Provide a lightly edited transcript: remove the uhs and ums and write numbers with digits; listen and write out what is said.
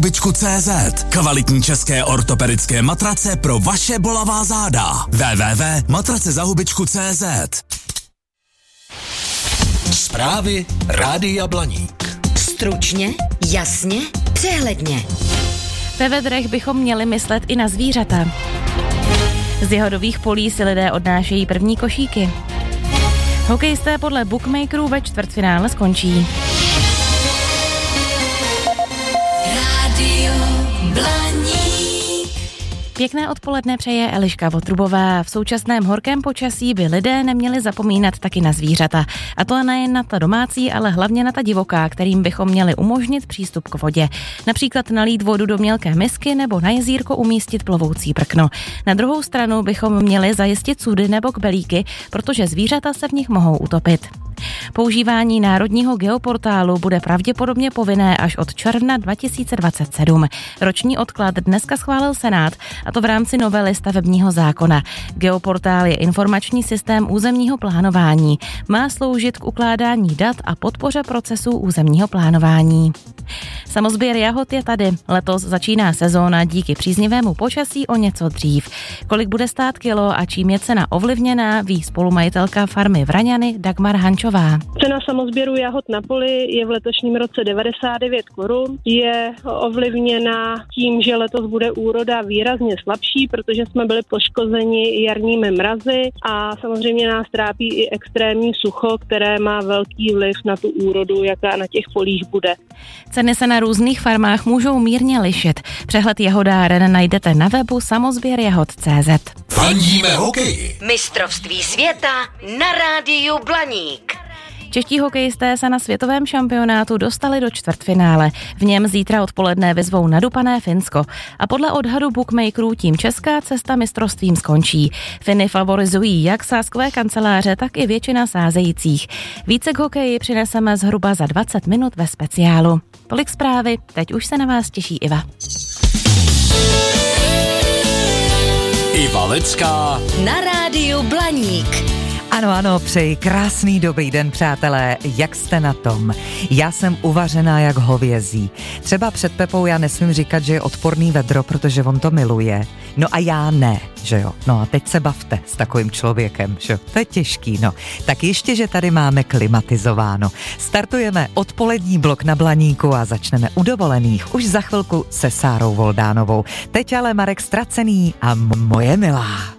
hubičku.cz. Kvalitní české ortopedické matrace pro vaše bolavá záda. www.matracezahubičku.cz. Zprávy Rádia Blaník. Stručně, jasně, přehledně. Ve vedrech bychom měli myslet i na zvířata. Z jahodových polí si lidé odnášejí první košíky. Hokejisté podle bookmakerů ve čtvrtfinále skončí. Rádio Blaník. Pěkné odpoledne přeje Eliška Votrubová. V současném horkém počasí by lidé neměli zapomínat taky na zvířata. A to nejen na ta domácí, ale hlavně na ta divoká, kterým bychom měli umožnit přístup k vodě. Například nalít vodu do mělké misky nebo na jezírko umístit plovoucí prkno. Na druhou stranu bychom měli zajistit sudy nebo kbelíky, protože zvířata se v nich mohou utopit. Používání národního geoportálu bude pravděpodobně povinné až od června 2027. Roční odklad dneska schválil Senát, a to v rámci novely stavebního zákona. Geoportál je informační systém územního plánování. Má sloužit k ukládání dat a podpoře procesů územního plánování. Samosběr jahod je tady. Letos začíná sezóna díky příznivému počasí o něco dřív. Kolik bude stát kilo a čím je cena ovlivněná, ví spolumajitelka farmy Vraňany Dagmar Hančová. Cena samosběru jahod na poli je v letošním roce 99 korun. Je ovlivněna tím, že letos bude úroda výrazně slabší, protože jsme byli poškozeni jarními mrazy a samozřejmě nás trápí i extrémní sucho, které má velký vliv na tu úrodu, jaká na těch polích bude. Ceny se na různých farmách můžou mírně lišit. Přehled jahodáren najdete na webu samozběrjahod.cz. Fandíme hokeji. Mistrovství světa na Rádiu Blaník. Čeští hokejisté se na světovém šampionátu dostali do čtvrtfinále. V něm zítra odpoledne vyzvou nadupané Finsko. A podle odhadu bookmakerů tím česká cesta mistrovstvím skončí. Finy favorizují jak sázkové kanceláře, tak i většina sázejících. Více k hokeji přineseme zhruba za 20 minut ve speciálu. Tolik zprávy, teď už se na vás těší Iva. Iva Lecká Na Rádiu Blaník. Ano, přeji krásný dobrý den, přátelé, jak jste na tom? Já jsem uvařená jak hovězí. Třeba před Pepou já nesmím říkat, že je odporný vedro, protože on to miluje. No a já ne, že jo? No a teď se bavte s takovým člověkem, že jo? To je těžký, no. Tak ještě, že tady máme klimatizováno. Startujeme odpolední blok na Blaníku a začneme u dovolených už za chvilku se Sárou Voldánovou. Teď ale Marek Stracený a moje milá.